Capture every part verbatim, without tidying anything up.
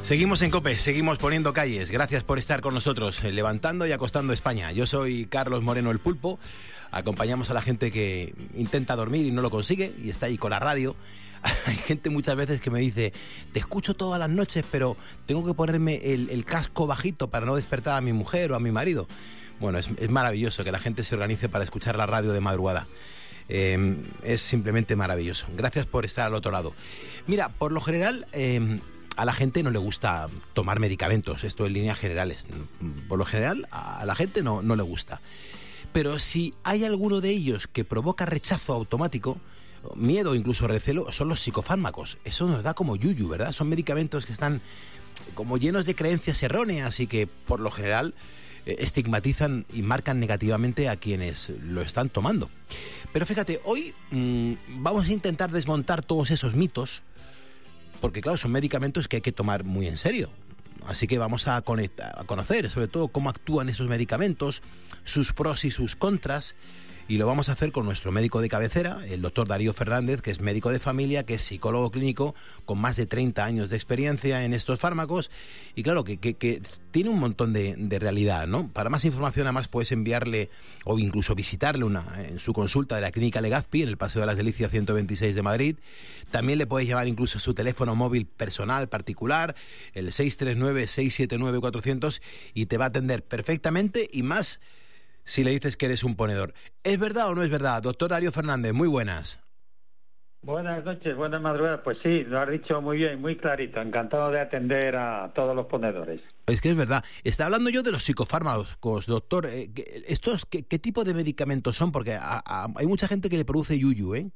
Seguimos en COPE, seguimos poniendo calles. Gracias por estar con nosotros, levantando y acostando España. Yo soy Carlos Moreno el Pulpo. Acompañamos a la gente que intenta dormir y no lo consigue y está ahí con la radio. Hay gente muchas veces que me dice, te escucho todas las noches, pero tengo que ponerme el, el casco bajito para no despertar a mi mujer o a mi marido. Bueno, es, es maravilloso que la gente se organice para escuchar la radio de madrugada. Eh, es simplemente maravilloso. Gracias por estar al otro lado. Mira, por lo general... Eh, a la gente no le gusta tomar medicamentos, esto en líneas generales. Por lo general, a la gente no, no le gusta. Pero si hay alguno de ellos que provoca rechazo automático, miedo o incluso recelo, son los psicofármacos. Eso nos da como yuyu, ¿verdad? Son medicamentos que están como llenos de creencias erróneas y que, por lo general, estigmatizan y marcan negativamente a quienes lo están tomando. Pero fíjate, hoy mmm, vamos a intentar desmontar todos esos mitos, porque claro, son medicamentos que hay que tomar muy en serio. Así que vamos a, conectar, a conocer sobre todo cómo actúan esos medicamentos, sus pros y sus contras, y lo vamos a hacer con nuestro médico de cabecera, el doctor Darío Fernández, que es médico de familia, que es psicólogo clínico con más de treinta años de experiencia en estos fármacos, y claro, que, que, que tiene un montón de, de realidad, ¿no? Para más información, además, puedes enviarle o incluso visitarle una, en su consulta de la Clínica Legazpi, en el Paseo de las Delicias ciento veintiséis de Madrid. También le puedes llamar incluso a su teléfono móvil personal, particular, el seis tres nueve, seis siete nueve, cuatrocientos, y te va a atender perfectamente, y más si le dices que eres un ponedor. ¿Es verdad o no es verdad? Doctor Darío Fernández, muy buenas. Buenas noches, buenas madrugadas. Pues sí, lo has dicho muy bien, muy clarito. Encantado de atender a todos los ponedores. Es que es verdad. Está hablando yo de los psicofármacos, doctor. ¿Estos qué, qué tipo de medicamentos son? Porque a, a, hay mucha gente que le produce yuyu, ¿eh?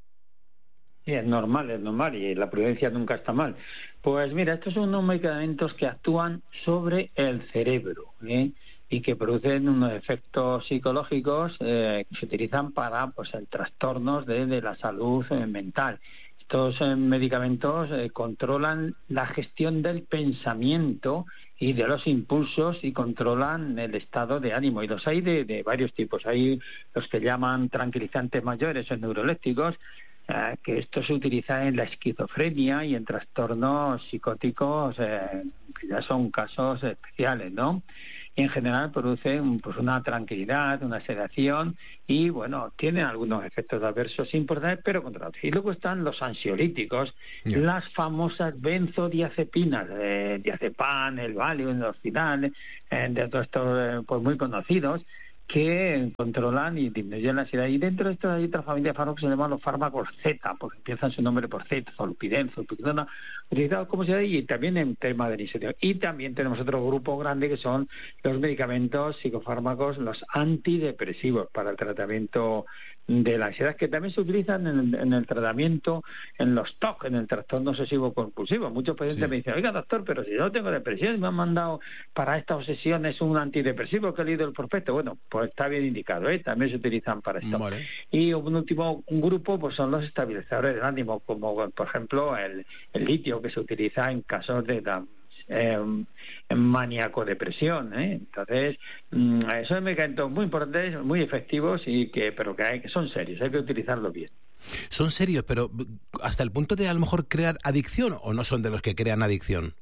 Sí, es normal, es normal, y la prudencia nunca está mal. Pues mira, estos son unos medicamentos que actúan sobre el cerebro, ¿eh? Y que producen unos efectos psicológicos eh, que se utilizan para pues el trastornos de, de la salud eh, mental. Estos eh, medicamentos eh, controlan la gestión del pensamiento y de los impulsos y controlan el estado de ánimo. Y los hay de, de varios tipos. Hay los que llaman tranquilizantes mayores o neurolépticos, eh, que esto se utiliza en la esquizofrenia y en trastornos psicóticos, eh, que ya son casos especiales, ¿no? Y en general producen pues una tranquilidad, una sedación y, bueno, tienen algunos efectos adversos importantes, pero controlados. Y luego están los ansiolíticos, yeah. las famosas benzodiazepinas, eh, diazepam, el Valium, el Orfidal, eh, de todos estos eh, pues muy conocidos, que controlan y disminuyen la ansiedad. Y dentro de esto hay otra familia de fármacos que se llaman los fármacos Z, porque empiezan su nombre por Z, zolpidem, zolpidona, utilizados como se y también en tema de iniciativa. Y también tenemos otro grupo grande que son los medicamentos psicofármacos, los antidepresivos para el tratamiento de la ansiedad, que también se utilizan en, en el tratamiento, en los T O C, en el trastorno obsesivo compulsivo. Muchos pacientes sí. me dicen, oiga doctor, pero si yo tengo depresión y me han mandado para estas obsesiones un antidepresivo que he leído el prospecto. Bueno, pues está bien indicado, ¿eh? También se utilizan para esto. Vale. Y un último un grupo pues son los estabilizadores del ánimo, como por ejemplo el, el litio, que se utiliza en casos de la Eh, maníaco-depresión, ¿eh? Entonces, mmm, son medicamentos muy importantes, muy efectivos, y que pero que, hay, que son serios, hay que utilizarlos bien. Son serios, pero hasta el punto de a lo mejor crear adicción, ¿o no son de los que crean adicción?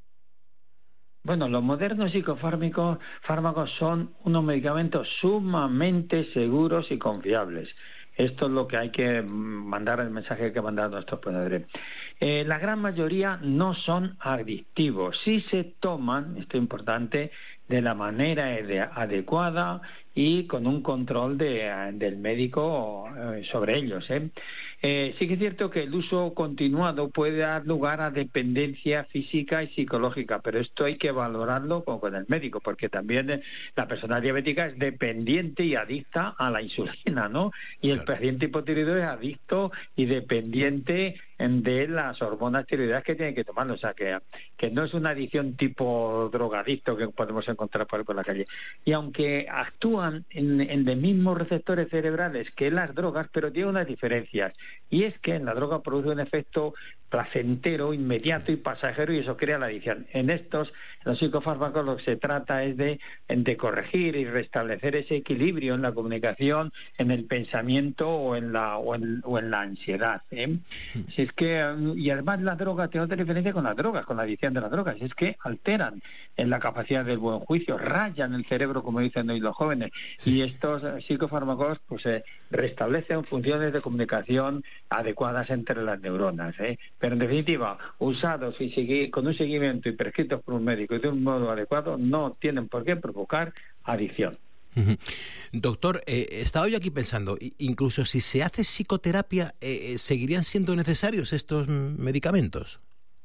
Bueno, los modernos psicofármacos fármacos son unos medicamentos sumamente seguros y confiables. Esto es lo que hay que mandar, el mensaje que hay que mandar a nuestros ponedores. Eh, la gran mayoría no son adictivos. Si se toman, esto es importante, de la manera adecuada y con un control de, del médico eh, sobre ellos, ¿eh? Eh, sí que es cierto que el uso continuado puede dar lugar a dependencia física y psicológica, pero esto hay que valorarlo con, con el médico, porque también eh, la persona diabética es dependiente y adicta a la insulina, ¿no? Y el paciente hipotiroideo es adicto y dependiente de las hormonas tiroideas que tienen que tomar. O sea, que, que no es una adicción tipo drogadicto que podemos encontrar por, por la calle. Y aunque actúan en, en los mismos receptores cerebrales que las drogas, pero tiene unas diferencias. Y es que en la droga produce un efecto placentero, inmediato y pasajero, y eso crea la adicción. En estos, en los psicofármacos, lo que se trata es de, de corregir y restablecer ese equilibrio en la comunicación, en el pensamiento o en la o en, o en la ansiedad, ¿eh? Si es que, y además la droga tiene otra diferencia con las drogas, con la adicción de las drogas, es que alteran en la capacidad del buen juicio, rayan el cerebro, como dicen hoy los jóvenes, y estos psicofármacos pues eh, restablecen funciones de comunicación adecuadas entre las neuronas, ¿eh? Pero en definitiva, usados y seguir, con un seguimiento y prescritos por un médico y de un modo adecuado, no tienen por qué provocar adicción. Uh-huh. Doctor, eh, estaba yo aquí pensando, incluso si se hace psicoterapia, eh, ¿seguirían siendo necesarios estos medicamentos?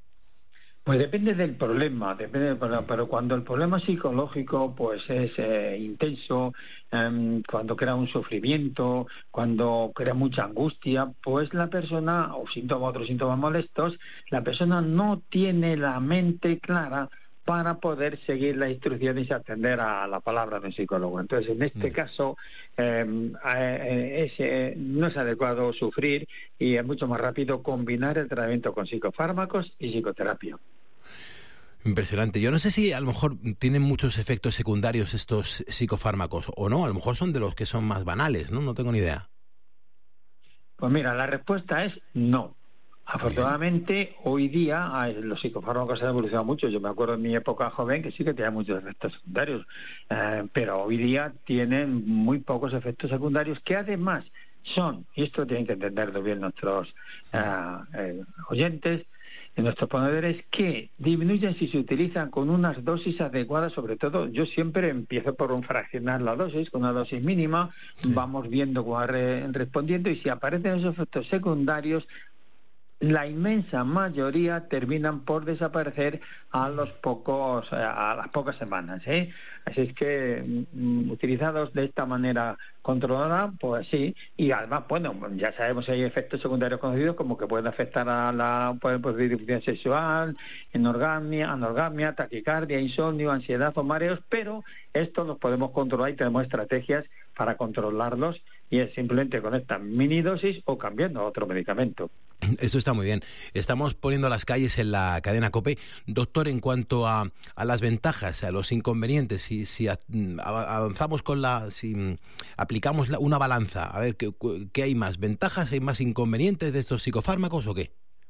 Pues depende del problema, depende del problema, pero cuando el problema psicológico pues es eh, intenso, eh, cuando crea un sufrimiento, cuando crea mucha angustia, pues la persona, o síntomas, otros síntomas molestos, la persona no tiene la mente clara para poder seguir las instrucciones y atender a la palabra del psicólogo. Entonces, en este caso, eh, eh, es, eh, no es adecuado sufrir y es mucho más rápido combinar el tratamiento con psicofármacos y psicoterapia. Impresionante. Yo no sé si a lo mejor tienen muchos efectos secundarios estos psicofármacos o no. A lo mejor son de los que son más banales, ¿no? No tengo ni idea. Pues mira, la respuesta es no. Afortunadamente, Bien. hoy día los psicofármacos han evolucionado mucho. Yo me acuerdo en mi época joven que sí que tenía muchos efectos secundarios, eh, pero hoy día tienen muy pocos efectos secundarios que además son, y esto tienen que entenderlo bien nuestros eh, eh, oyentes, en nuestros ponedores, que disminuyen si se utilizan con unas dosis adecuadas. Sobre todo, yo siempre empiezo por un fraccionar la dosis, con una dosis mínima, sí. Vamos viendo cómo va re- respondiendo, y si aparecen esos efectos secundarios, la inmensa mayoría terminan por desaparecer a los pocos a las pocas semanas, ¿eh? Así es que mm, utilizados de esta manera controlada, pues sí, y además, bueno, ya sabemos que hay efectos secundarios conocidos como que pueden afectar a la, pueden producir disfunción sexual, enorgasmia, anorgasmia, taquicardia, insomnio, ansiedad o mareos, pero estos los podemos controlar y tenemos estrategias para controlarlos, y es simplemente con esta mini dosis o cambiando a otro medicamento. Eso está muy bien. Estamos poniendo las calles en la cadena COPE. Doctor, en cuanto a, a las ventajas, a los inconvenientes, si, si a, avanzamos con la... si aplicamos la, una balanza, a ver, ¿qué, ¿qué hay más? ¿Ventajas, hay más inconvenientes de estos psicofármacos o qué?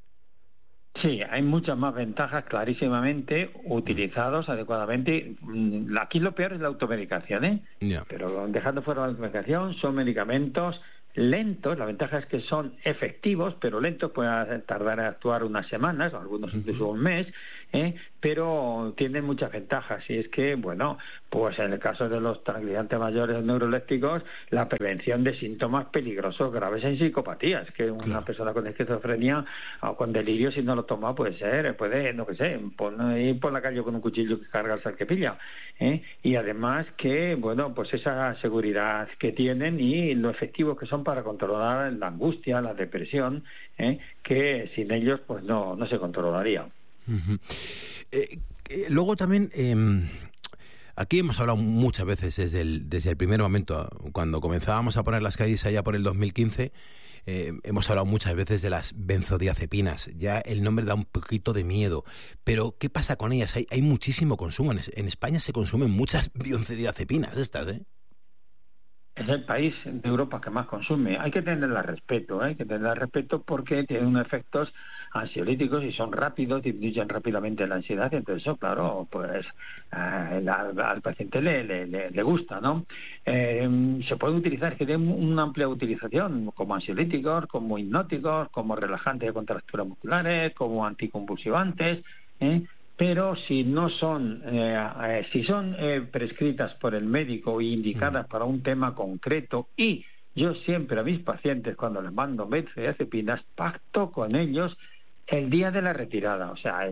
Sí, hay muchas más ventajas clarísimamente utilizados adecuadamente. Aquí lo peor es la automedicación, ¿eh? Yeah. Pero dejando fuera la automedicación, son medicamentos lentos. La ventaja es que son efectivos, pero lentos, pueden tardar en actuar unas semanas, o algunos incluso un mes, ¿eh? Pero tienen muchas ventajas. Y es que, bueno, pues en el caso de los tranquilizantes mayores neurolépticos, la prevención de síntomas peligrosos graves en psicopatías, que una claro. persona con esquizofrenia o con delirio, si no lo toma, puede ser, puede, no que sé, pon, ir por la calle con un cuchillo que carga el sal que pilla, ¿eh? Y además que, bueno, pues esa seguridad que tienen y lo efectivos que son para controlar la angustia, la depresión, ¿eh? Que sin ellos pues no, no se controlaría. Uh-huh. Eh, eh, luego también, eh, aquí hemos hablado muchas veces desde el, desde el primer momento, cuando comenzábamos a poner las calles allá por el dos mil quince, eh, hemos hablado muchas veces de las benzodiazepinas. Ya el nombre da un poquito de miedo, pero ¿qué pasa con ellas? Hay, hay muchísimo consumo. En, en España se consumen muchas benzodiazepinas estas, ¿eh? Es el país de Europa que más consume. Hay que tenerla respeto, ¿eh? Hay que tenerla respeto porque tienen unos efectos ansiolíticos y son rápidos, disminuyen rápidamente la ansiedad, y entonces eso, claro, pues eh, al, al paciente le, le, le, le gusta, ¿no? Eh, se puede utilizar, que tienen una amplia utilización, como ansiolíticos, como hipnóticos, como relajantes de contracturas musculares, como anticonvulsivantes, ¿eh? Pero si no son, eh, eh, si son eh, prescritas por el médico e indicadas para un tema concreto, y yo siempre a mis pacientes cuando les mando benzodiazepinas pacto con ellos el día de la retirada, o sea,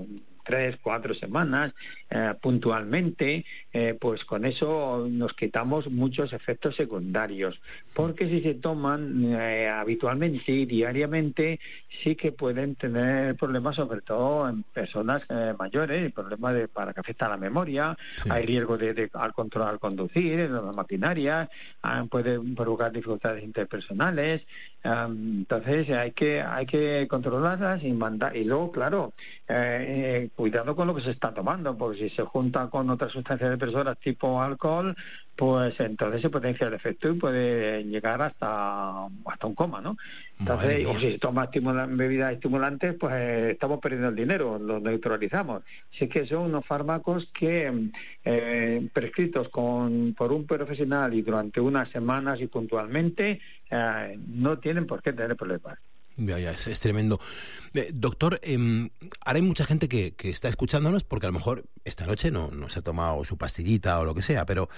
tres, cuatro semanas, eh, puntualmente, eh, pues con eso nos quitamos muchos efectos secundarios. Porque si se toman eh, habitualmente y diariamente, sí que pueden tener problemas, sobre todo en personas eh, mayores, problemas de, para que afecta a la memoria, sí. Hay riesgo de, de al control al conducir, en las maquinarias, ah, puede provocar dificultades interpersonales. Um, entonces hay que hay que controlarlas y mandar, y luego claro eh, eh, cuidado con lo que se está tomando, porque si se junta con otras sustancias depresoras tipo alcohol, pues entonces se potencia el efecto y puede llegar hasta hasta un coma, ¿no? Entonces, o si se toma estimulan, bebidas estimulantes, pues eh, estamos perdiendo el dinero, lo neutralizamos. Así que son unos fármacos que eh, prescritos con por un profesional y durante unas semanas y puntualmente eh, no tienen por qué tener problemas. Ya, ya, es, es tremendo. Eh, doctor, eh, ahora hay mucha gente que, que está escuchándonos porque a lo mejor esta noche no, no se ha tomado su pastillita o lo que sea, pero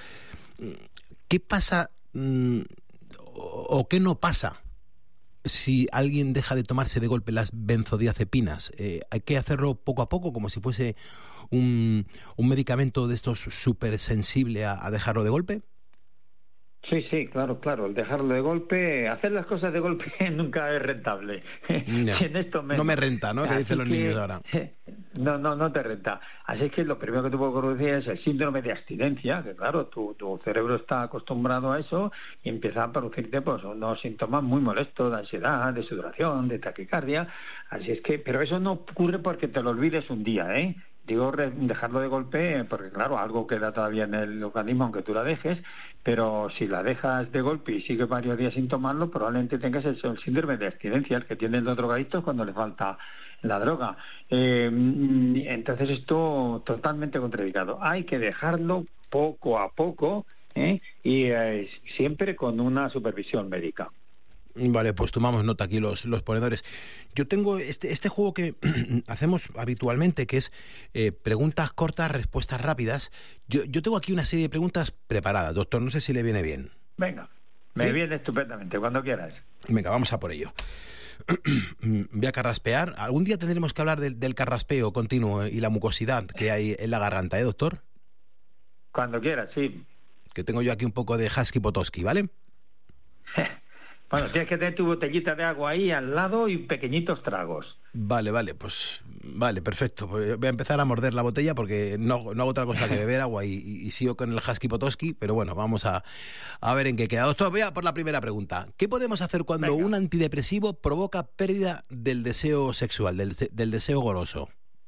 ¿qué pasa mmm, o, o qué no pasa si alguien deja de tomarse de golpe las benzodiazepinas? Eh, ¿Hay que hacerlo poco a poco, como si fuese un, un medicamento de estos súper sensible a, a dejarlo de golpe? Sí, sí, claro, claro. El dejarlo de golpe, hacer las cosas de golpe nunca es rentable. No, en esto no me renta, ¿no? Que dicen los que, niños ahora. No, no, no te renta. Así que lo primero que te puedo producir es el síndrome de abstinencia, que claro, tu, tu cerebro está acostumbrado a eso y empieza a producirte pues unos síntomas muy molestos de ansiedad, de sudoración, de taquicardia. Así es que, pero eso no ocurre porque te lo olvides un día, ¿eh? Digo, dejarlo de golpe, porque claro, algo queda todavía en el organismo aunque tú la dejes, pero si la dejas de golpe y sigues varios días sin tomarlo, probablemente tengas el, el síndrome de abstinencia, el que tienen los drogadictos cuando les falta la droga. Eh, entonces esto totalmente contraindicado. Hay que dejarlo poco a poco, ¿eh? y eh, siempre con una supervisión médica. Vale, pues tomamos nota aquí los, los ponedores. Yo tengo este, este juego que hacemos habitualmente, que es eh, preguntas cortas, respuestas rápidas. Yo, yo tengo aquí una serie de preguntas preparadas, doctor, no sé si le viene bien. Venga, me ¿Sí? viene estupendamente, cuando quieras. Venga, vamos a por ello. Voy a carraspear. Algún día tendremos que hablar del, del carraspeo continuo y la mucosidad que hay en la garganta, ¿eh, doctor? Cuando quieras, sí. Que tengo yo aquí un poco de husky potosky, ¿vale? Bueno, tienes que tener tu botellita de agua ahí al lado y pequeñitos tragos. Vale, vale, pues vale, perfecto. Pues voy a empezar a morder la botella porque no, no hago otra cosa que beber agua y, y, y sigo con el husky potosky, pero bueno, vamos a, a ver en qué queda. Doctor, voy a por la primera pregunta. ¿Qué podemos hacer cuando Venga. un antidepresivo provoca pérdida del deseo sexual, del, del deseo goloso?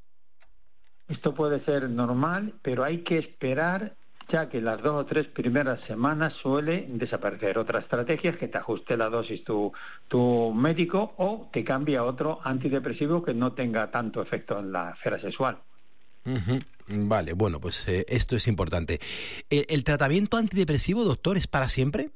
Esto puede ser normal, pero hay que esperar, ya que las dos o tres primeras semanas suele desaparecer. Otra estrategia es que te ajuste la dosis tu, tu médico o te cambie a otro antidepresivo que no tenga tanto efecto en la esfera sexual. Uh-huh. Vale, bueno, pues eh, esto es importante. ¿El, ¿El tratamiento antidepresivo, doctor, es para siempre?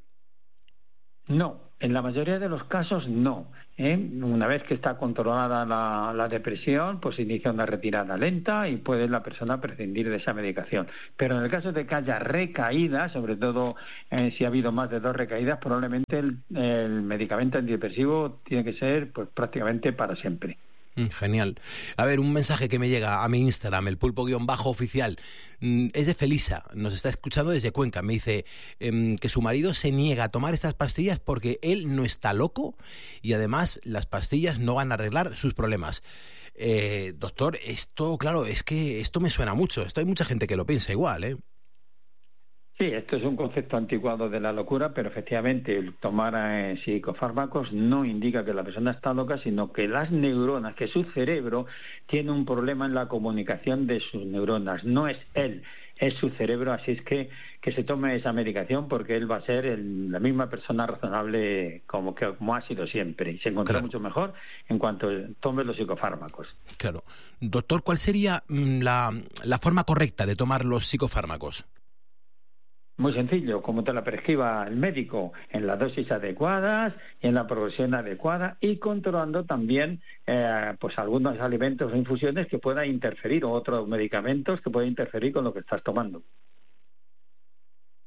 No, en la mayoría de los casos no. ¿eh? Una vez que está controlada la, la depresión, pues inicia una retirada lenta y puede la persona prescindir de esa medicación. Pero en el caso de que haya recaídas, sobre todo eh, si ha habido más de dos recaídas, probablemente el, el medicamento antidepresivo tiene que ser pues prácticamente para siempre. Genial. A ver, un mensaje que me llega a mi Instagram, el pulpo-oficial, es de Felisa, nos está escuchando desde Cuenca. Me dice eh, que su marido se niega a tomar estas pastillas porque él no está loco y además las pastillas no van a arreglar sus problemas. Eh, doctor, esto, claro, es que esto me suena mucho. Esto hay mucha gente que lo piensa igual, ¿eh? Sí, esto es un concepto anticuado de la locura, pero efectivamente el tomar eh, psicofármacos no indica que la persona está loca, sino que las neuronas, que su cerebro tiene un problema en la comunicación de sus neuronas. No es él, es su cerebro, así es que que se tome esa medicación porque él va a ser el, la misma persona razonable como, que, como ha sido siempre y se encontrará claro. mucho mejor en cuanto tome los psicofármacos. Claro. Doctor, ¿cuál sería la, la forma correcta de tomar los psicofármacos? Muy sencillo, como te la prescriba el médico, en las dosis adecuadas y en la progresión adecuada y controlando también eh, pues algunos alimentos o infusiones que puedan interferir o otros medicamentos que puedan interferir con lo que estás tomando.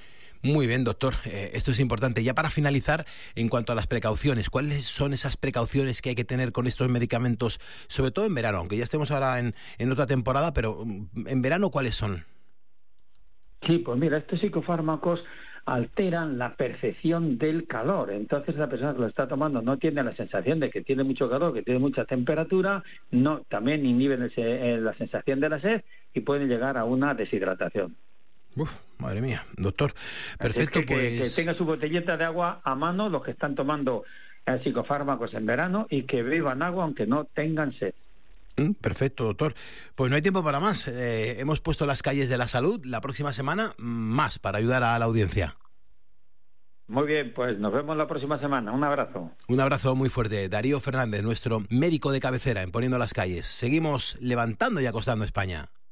Muy bien, doctor. Eh, esto es importante. Ya para finalizar, en cuanto a las precauciones, ¿cuáles son esas precauciones que hay que tener con estos medicamentos, sobre todo en verano, aunque ya estemos ahora en, en otra temporada, pero en verano, ¿cuáles son? Sí, pues mira, estos psicofármacos alteran la percepción del calor. Entonces la persona que lo está tomando no tiene la sensación de que tiene mucho calor, que tiene mucha temperatura, no, también inhiben ese, la sensación de la sed y pueden llegar a una deshidratación. Uf, madre mía, doctor. Perfecto, que, pues... Que, que tenga su botellita de agua a mano los que están tomando eh, psicofármacos en verano y que beban agua aunque no tengan sed. Perfecto, doctor. Pues no hay tiempo para más. Eh, hemos puesto las calles de la salud. La próxima semana, más para ayudar a la audiencia. Muy bien, pues nos vemos la próxima semana. Un abrazo. Un abrazo muy fuerte. Darío Fernández, nuestro médico de cabecera en Poniendo las Calles. Seguimos levantando y acostando España.